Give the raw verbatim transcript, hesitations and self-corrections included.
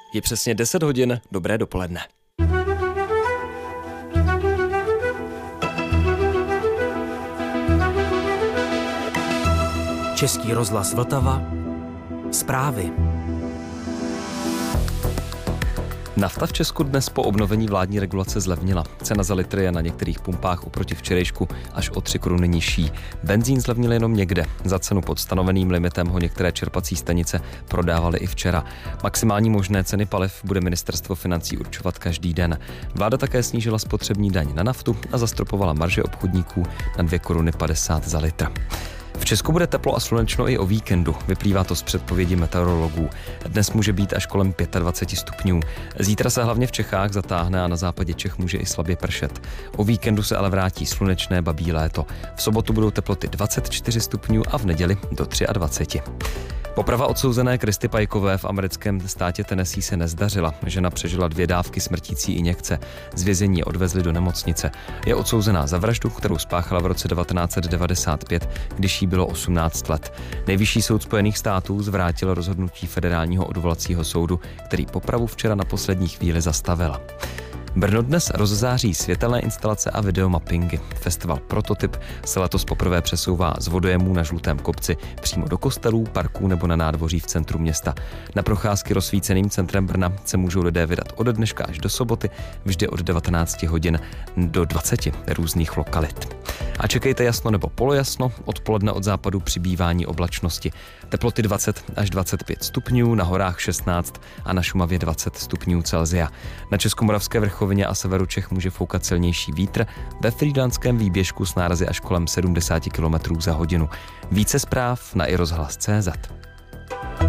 Je přesně deset hodin, dobré dopoledne. Český rozhlas Vltava. Zprávy. Nafta v Česku dnes po obnovení vládní regulace zlevnila. Cena za litr je na některých pumpách oproti včerejšku až o tři koruny nižší. Benzín zlevnil jenom někde. Za cenu pod stanoveným limitem ho některé čerpací stanice prodávaly i včera. Maximální možné ceny paliv bude ministerstvo financí určovat každý den. Vláda také snížila spotřební daň na naftu a zastropovala marže obchodníků na dvě koruny padesát za litr. V Česku bude teplo a slunečno i o víkendu, vyplývá to z předpovědi meteorologů. Dnes může být až kolem dvacet pět stupňů. Zítra se hlavně v Čechách zatáhne a na západě Čech může i slabě pršet. O víkendu se ale vrátí slunečné babí léto. V sobotu budou teploty dvacet čtyři stupňů a v neděli do dvacet tři. Poprava odsouzené Kristy Pajkové v americkém státě Tennessee se nezdařila. Žena přežila dvě dávky smrtící injekce. Z vězení odvezli do nemocnice. Je odsouzená za vraždu, kterou spáchala v roce devatenáct set devadesát pět, když jí bylo osmnáct let. Nejvyšší soud Spojených států zvrátil rozhodnutí federálního odvolacího soudu, který popravu včera na poslední chvíli zastavila. Brno dnes rozzáří světelné instalace a videomappingy. Festival Prototyp se letos poprvé přesouvá z vodojemů na Žlutém kopci přímo do kostelů, parků nebo na nádvoří v centru města. Na procházky rozsvíceným centrem Brna se můžou lidé vydat od dneška až do soboty, vždy od devatenácti hodin do dvaceti různých lokalit. A čekejte jasno nebo polojasno, odpoledne od západu přibývání oblačnosti. Teploty dvacet až dvacet pět stupňů, na horách šestnáct a na Šumavě dvacet stupňů Celsia. Na Českomoravské vrchovině a severu Čech může foukat silnější vítr, ve frýdlantském výběžku s nárazy až kolem sedmdesát kilometrů za hodinu. Více zpráv na i rozhlas tečka cé zet.